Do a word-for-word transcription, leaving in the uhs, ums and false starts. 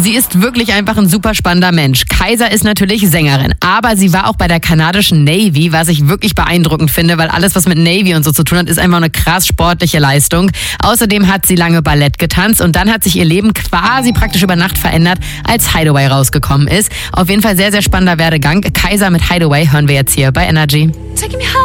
Sie ist wirklich einfach ein super spannender Mensch. Kaiser ist natürlich Sängerin, aber sie war auch bei der kanadischen Navy, was ich wirklich beeindruckend finde, weil alles, was mit Navy und so zu tun hat, ist einfach eine krass sportliche Leistung. Außerdem hat sie lange Ballett getanzt und dann hat sich ihr Leben quasi praktisch über Nacht verändert, als Hideaway rausgekommen ist. Auf jeden Fall sehr, sehr spannender Werdegang. Kaiser mit Hideaway hören wir jetzt hier bei Energy.